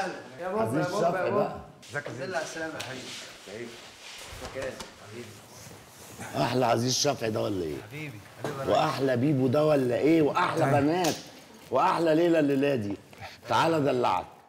اهلا يا بابا عزيز يا بابا شفقي يا بقى. بابا. ازيك يا زين؟ على السلامه يا حبيبي. حبيبي مكان حبيبي. احلى عزيز شفقي ده ولا ايه؟ حبيبي واحلى بيبو ده ولا ايه؟ واحلى بنات واحلى ليله الليله دي. تعالى ادلعك.